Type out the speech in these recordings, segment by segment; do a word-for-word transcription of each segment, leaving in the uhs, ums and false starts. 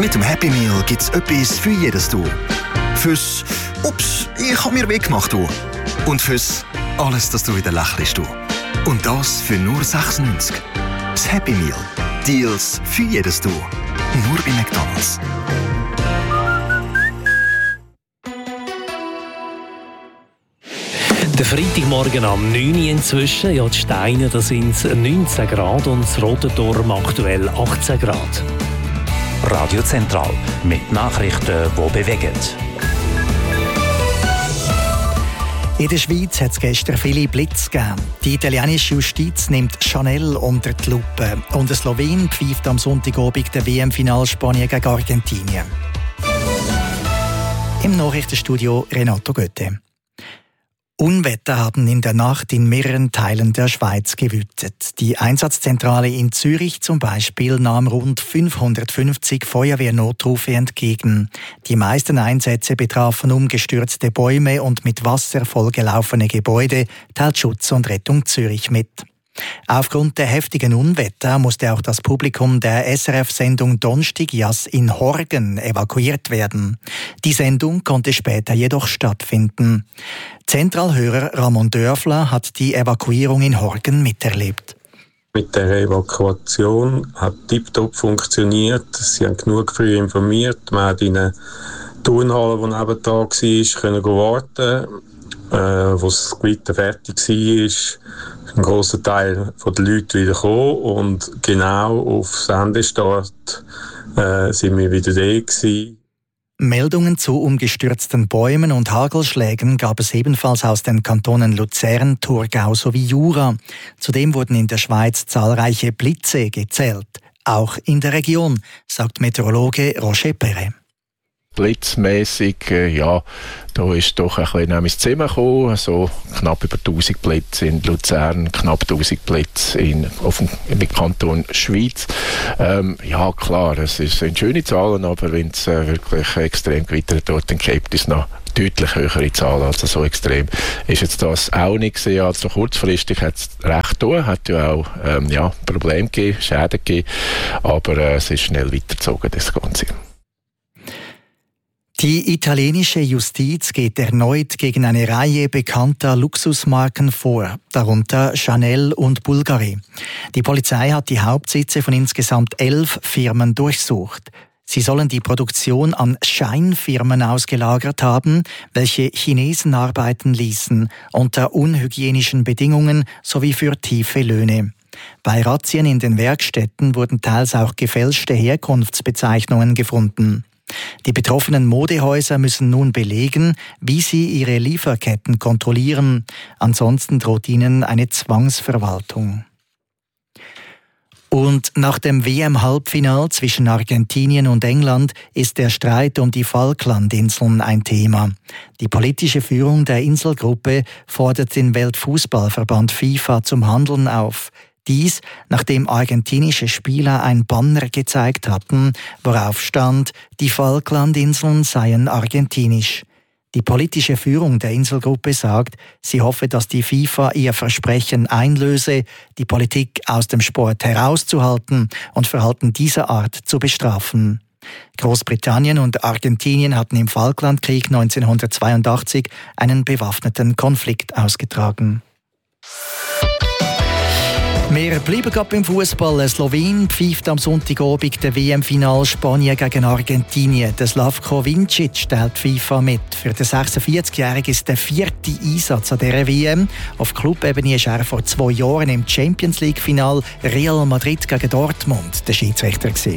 Mit dem Happy Meal gibt's etwas für jedes Du. Fürs «Ups, ich habe mir weh gemacht» du. Und fürs «Alles, dass du wieder lächelst» du. Und das für nur sechsundneunzig. Das Happy Meal. Deals für jedes Du. Nur bei McDonald's. Der Freitagmorgen am neun Uhr inzwischen. Ja, die Steine, da sind es neunzehn Grad und das Rotenturm aktuell achtzehn Grad. Radio Zentral mit Nachrichten, die bewegen. In der Schweiz hat es gestern viele Blitze gegeben. Die italienische Justiz nimmt Chanel unter die Lupe. Und der Slowen pfeift am Sonntagabend der W M-Final Spanien gegen Argentinien. Im Nachrichtenstudio Renato Götte. Unwetter haben in der Nacht in mehreren Teilen der Schweiz gewütet. Die Einsatzzentrale in Zürich zum Beispiel nahm rund fünfhundertfünfzig Feuerwehrnotrufe entgegen. Die meisten Einsätze betrafen umgestürzte Bäume und mit Wasser vollgelaufene Gebäude, teilt Schutz und Rettung Zürich mit. Aufgrund der heftigen Unwetter musste auch das Publikum der S R F-Sendung Donnerstag Jass in Horgen evakuiert werden. Die Sendung konnte später jedoch stattfinden. Zentralhörer Ramon Dörfler hat die Evakuierung in Horgen miterlebt. Mit der Evakuation hat tiptop funktioniert. Sie haben genug früh informiert. Man hat in einer Turnhalle, die nebendran war, können warten. Äh, wo das Gewitter fertig war, ein grosser Teil der Leute wieder gekommen und genau auf Sendestart äh, sind wir wieder da gewesen. Meldungen zu umgestürzten Bäumen und Hagelschlägen gab es ebenfalls aus den Kantonen Luzern, Thurgau sowie Jura. Zudem wurden in der Schweiz zahlreiche Blitze gezählt. Auch in der Region, sagt Meteorologe Roger Perret. Blitzmässig, äh, ja, da ist doch ein bisschen ins Zimmer gekommen, so knapp über tausend Blitze in Luzern, knapp tausend Blitze in, auf dem, im Kanton Schweiz. Ähm, ja, klar, es sind schöne Zahlen, aber wenn es äh, wirklich extrem gewittert wird, dann gibt es noch deutlich höhere Zahlen, also so extrem ist jetzt das auch nicht gesehen. Also kurzfristig hat es recht getan, hat ja auch ähm, ja, Probleme gegeben, Schäden gegeben, aber äh, es ist schnell weitergezogen, das Ganze. Die italienische Justiz geht erneut gegen eine Reihe bekannter Luxusmarken vor, darunter Chanel und Bulgari. Die Polizei hat die Hauptsitze von insgesamt elf Firmen durchsucht. Sie sollen die Produktion an Scheinfirmen ausgelagert haben, welche Chinesen arbeiten ließen, unter unhygienischen Bedingungen sowie für tiefe Löhne. Bei Razzien in den Werkstätten wurden teils auch gefälschte Herkunftsbezeichnungen gefunden. Die betroffenen Modehäuser müssen nun belegen, wie sie ihre Lieferketten kontrollieren. Ansonsten droht ihnen eine Zwangsverwaltung. Und nach dem W M-Halbfinal zwischen Argentinien und England ist der Streit um die Falklandinseln ein Thema. Die politische Führung der Inselgruppe fordert den Weltfußballverband FIFA zum Handeln auf. Dies, nachdem argentinische Spieler ein Banner gezeigt hatten, worauf stand, die Falklandinseln seien argentinisch. Die politische Führung der Inselgruppe sagt, sie hoffe, dass die FIFA ihr Versprechen einlöse, die Politik aus dem Sport herauszuhalten und Verhalten dieser Art zu bestrafen. Großbritannien und Argentinien hatten im Falklandkrieg neunzehnhundertzweiundachtzig einen bewaffneten Konflikt ausgetragen. Wir bleiben gerade beim Fußball. Slowen pfeift am Sonntagabend der W M-Final Spanien gegen Argentinien. Der Slavko Vincic stellt FIFA mit. Für den sechsundvierzigjährigen ist der vierte Einsatz an dieser W M. Auf Clubebene war er vor zwei Jahren im Champions League-Final Real Madrid gegen Dortmund der Schiedsrichter gewesen.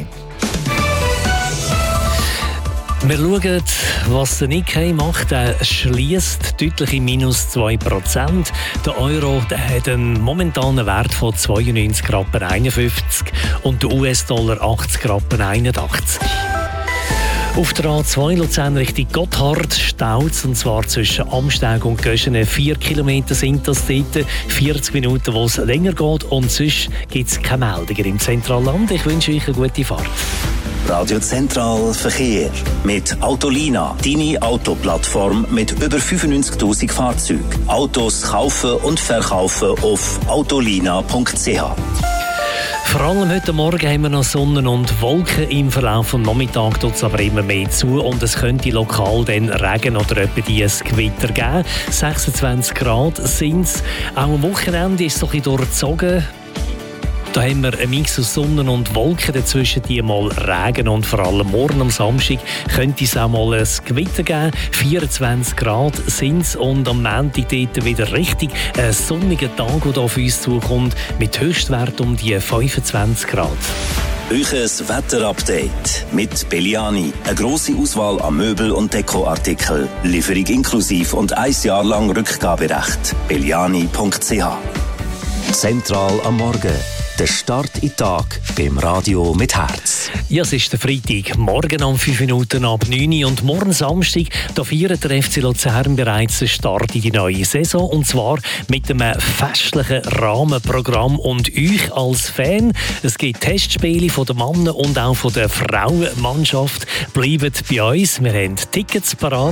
Wir schauen, was der Nikkei macht. Er schliesst deutlich im minus zwei Prozent. Der Euro der hat einen momentanen Wert von zweiundneunzig Rappen einundfünfzig und der U S-Dollar achtzig Rappen einundachtzig. Auf der A zwei Luzern Richtung Gotthard staut es, und zwar zwischen Amsteg und Göschene. Vier Kilometer sind das dort, vierzig Minuten, wo es länger geht. Und sonst gibt es keine Meldungen im Zentralland. Ich wünsche euch eine gute Fahrt. Radio Zentral Verkehr mit Autolina, deine Autoplattform mit über fünfundneunzigtausend Fahrzeugen. Autos kaufen und verkaufen auf autolina punkt c h. Vor allem heute Morgen haben wir noch Sonne und Wolken. Im Verlauf des Nachmittags tut es aber immer mehr zu und es könnte lokal dann Regen oder etwa dieses Gewitter geben. sechsundzwanzig Grad sind es. Auch am Wochenende ist es so ein bisschen durchzogen. Da haben wir einen Mix aus Sonne und Wolken, dazwischen die mal Regen und vor allem morgen am Samstag könnte es auch mal ein Gewitter geben. vierundzwanzig Grad sind es und am Montag dort wieder richtig ein sonniger Tag, der auf uns zukommt, mit Höchstwert um die fünfundzwanzig Grad. Euches Wetterupdate mit Belliani. Eine grosse Auswahl an Möbel- und Dekoartikeln. Lieferung inklusiv und ein Jahr lang Rückgaberecht. belliani punkt c h. Zentral am Morgen. Der Start in den Tag beim Radio mit Herz. Ja, es ist der Freitag, morgen um fünf Minuten ab neun Uhr und morgen Samstag, da feiert der F C Luzern bereits den Start in die neue Saison und zwar mit einem festlichen Rahmenprogramm und euch als Fan. Es gibt Testspiele von den Männern und auch von der Frauenmannschaft. Bleibt bei uns, wir haben Tickets parat.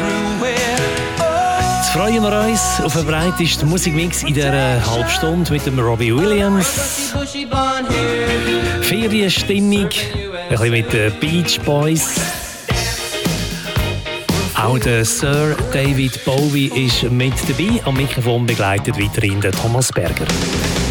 Jetzt freuen wir uns auf einen breitesten Musikmix in dieser halben Stunde mit dem Robbie Williams. Ferienstimmung, ein bisschen mit den Beach Boys. Auch der Sir David Bowie ist mit dabei. Am Mikrofon begleitet weiterhin der Thomas Berger.